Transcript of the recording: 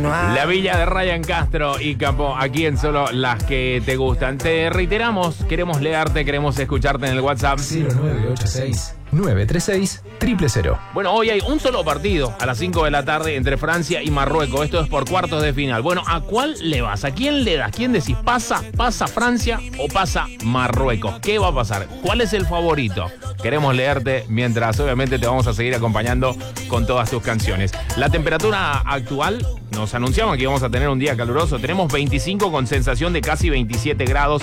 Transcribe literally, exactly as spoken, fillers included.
La Villa de Ryan Castro y Capó, aquí en Solo las que te gustan. Te reiteramos, queremos leerte, queremos escucharte en el WhatsApp cero nueve ocho seis nueve tres seis cero cero cero. Bueno, hoy hay un solo partido a las cinco de la tarde entre Francia y Marruecos. Esto es por cuartos de final. Bueno, ¿a cuál le vas? ¿A quién le das? ¿Quién decís? ¿Pasa? ¿Pasa Francia o pasa Marruecos? ¿Qué va a pasar? ¿Cuál es el favorito? Queremos leerte mientras obviamente te vamos a seguir acompañando con todas tus canciones. La temperatura actual, nos anunciamos que íbamos a tener un día caluroso. Tenemos veinticinco con sensación de casi veintisiete grados.